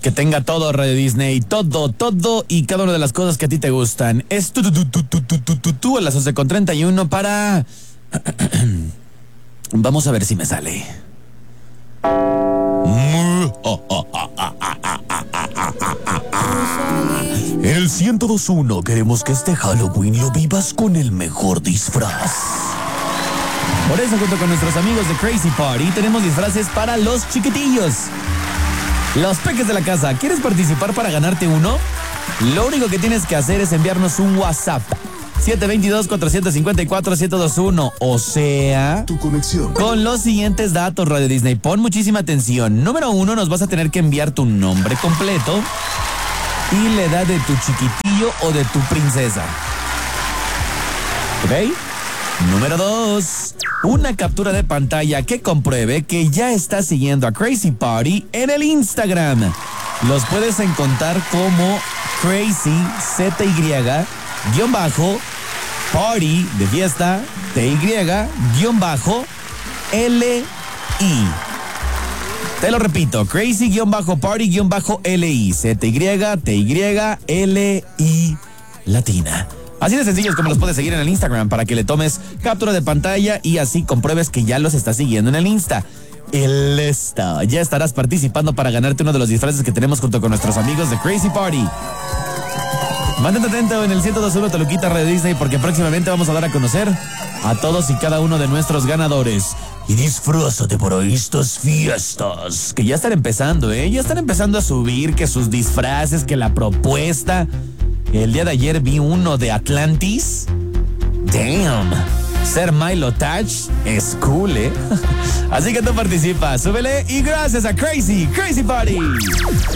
que tenga todo Radio Disney, todo y cada una de las cosas que a ti te gustan. Es tú a las 11:31 para... Vamos a ver si me sale. En el 102.1 queremos que este Halloween lo vivas con el mejor disfraz. Por eso, junto con nuestros amigos de Crazy Party, tenemos disfraces para los chiquitillos. Los peques de la casa, ¿quieres participar para ganarte uno? Lo único que tienes que hacer es enviarnos un WhatsApp. 722-454-1021. O sea, tu conexión. Con los siguientes datos, Radio Disney. Pon muchísima atención. Número 1, nos vas a tener que enviar tu nombre completo y la edad de tu chiquitillo o de tu princesa. ¿Ok? Número 2, una captura de pantalla que compruebe que ya estás siguiendo a Crazy Party en el Instagram. Los puedes encontrar como crazy_party de fiesta TY_LI. Te lo repito, crazy_party_LI TY_LI latina. Así de sencillo es como los puedes seguir en el Instagram para que le tomes captura de pantalla y así compruebes que ya los estás siguiendo en el Insta. Ya estarás participando para ganarte uno de los disfraces que tenemos junto con nuestros amigos de Crazy Party. Mantente atento en el 102.1 Toluquita Radio Disney porque próximamente vamos a dar a conocer a todos y cada uno de nuestros ganadores. Y disfrázate para estas fiestas que ya están empezando, ya están empezando a subir que sus disfraces, que la propuesta. El día de ayer vi uno de Atlantis. Damn. Ser Milo Touch es cool, Así que tú participas, súbele y gracias a Crazy Party.